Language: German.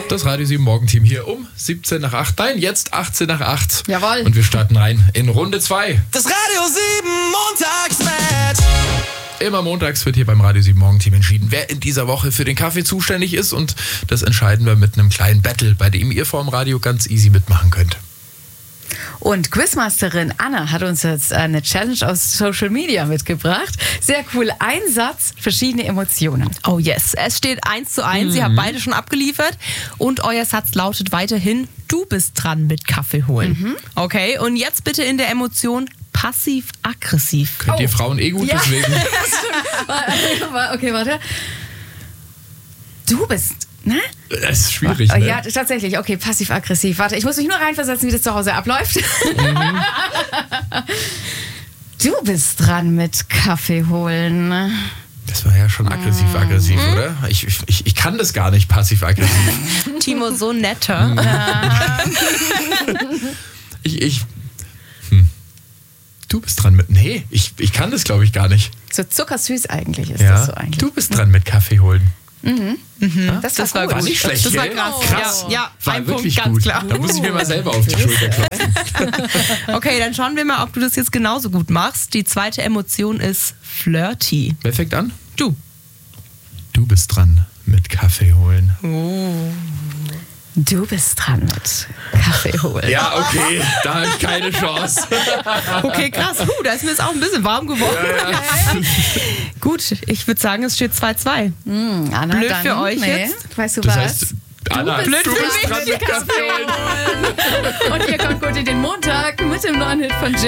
Das Radio 7 Morgenteam hier um 17 nach 8. Nein, jetzt 18 nach 8. Jawohl. Und wir starten rein in Runde 2. Das Radio 7 Montagsmatch. Immer montags wird hier beim Radio 7 Morgenteam entschieden, wer in dieser Woche für den Kaffee zuständig ist. Und das entscheiden wir mit einem kleinen Battle, bei dem ihr vorm Radio ganz easy mitmachen könnt. Und Quizmasterin Anna hat uns jetzt eine Challenge aus Social Media mitgebracht. Sehr cool. Ein Satz, verschiedene Emotionen. Oh yes, es steht 1:1. Sie haben beide schon abgeliefert. Und euer Satz lautet weiterhin, du bist dran mit Kaffee holen. Okay, und jetzt bitte in der Emotion passiv-aggressiv. Könnt ihr Frauen gut, deswegen. Okay, warte. Du bist, ne? Das ist schwierig, ne? Ja, tatsächlich. Okay, passiv-aggressiv. Warte, ich muss mich nur reinversetzen, wie das zu Hause abläuft. Du bist dran mit Kaffee holen. Das war ja schon aggressiv, oder? Ich kann das gar nicht, passiv-aggressiv. Timo, so netter. Du bist dran mit... Nee, ich kann das, glaube ich, gar nicht. So zuckersüß eigentlich ist das so eigentlich. Du bist dran mit Kaffee holen. Das war gut. Nicht schlecht, das war gell? krass. Ja, war ein wirklich Punkt, gut. ganz klar. Da muss ich mir mal selber auf die Schulter klopfen. Okay, dann schauen wir mal, ob du das jetzt genauso gut machst. Die zweite Emotion ist flirty. Wer fängt an? Du. Du bist dran mit Kaffee holen. Du bist dran mit Kaffee holen. Ja, okay, da habe ich keine Chance. Okay, krass. Da ist mir jetzt auch ein bisschen warm geworden. Ja. Gut, ich würde sagen, es steht 2:2. Anna, blöd dann, für euch jetzt. Weißt du Das was? heißt, Anna, blöd du für bist mich. dran mit Kaffee holen. Und hier kommt gut in den Montag mit dem neuen Hit von Jay.